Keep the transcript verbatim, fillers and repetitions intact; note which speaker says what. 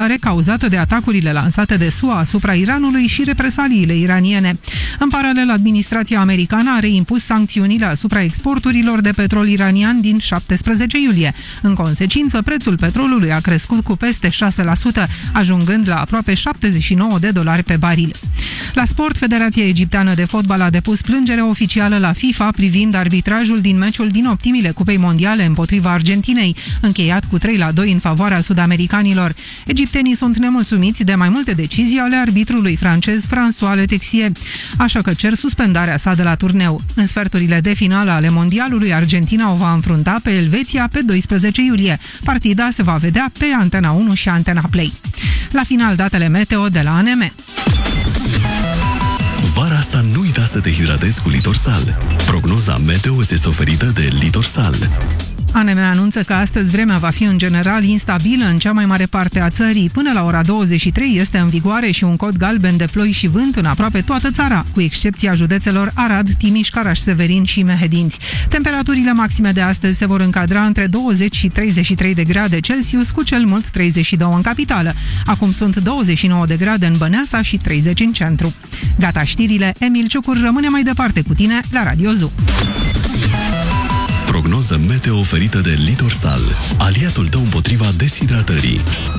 Speaker 1: amenințare cauzată de atacurile lansate de S U A asupra Iranului și represaliile iraniene. În paralel, administrația americană a reimpus sancțiunile asupra exporturilor de petrol iranian din șaptesprezece iulie. În consecință, prețul petrolului a crescut cu peste șase la sută, ajungând la aproape șaptezeci și nouă de dolari pe baril. La sport, Federația Egipteană de Fotbal a depus plângere oficială la FIFA privind arbitrajul din meciul din optimile Cupei Mondiale împotriva Argentinei, încheiat cu trei la doi în favoarea sud-americanilor. Egiptenii sunt nemulțumiți de mai multe decizii ale arbitrului francez François Letexier, așa că cer suspendarea sa de la turneu. În sferturile de finală ale mondialului, Argentina o va înfrunta pe Elveția pe doisprezece iulie. Partida se va vedea pe Antena unu și Antena Play. La final, datele meteo de la A N M.
Speaker 2: Vara asta nu uita să te hidratezi cu Litorsal. Prognoza meteo îți este oferită de Litorsal.
Speaker 1: A N M anunță că astăzi vremea va fi în general instabilă în cea mai mare parte a țării. Până la ora douăzeci și trei este în vigoare și un cod galben de ploi și vânt în aproape toată țara, cu excepția județelor Arad, Timiș, Caraș-Severin și Mehedinți. Temperaturile maxime de astăzi se vor încadra între douăzeci și treizeci și trei de grade Celsius, cu cel mult treizeci și doi în capitală. Acum sunt douăzeci și nouă de grade în Băneasa și treizeci în centru. Gata știrile, Emil Ciucur rămâne mai departe cu tine la Radio Zoo.
Speaker 2: Prognoză meteo oferită de Litorsal, aliatul tău împotriva deshidratării.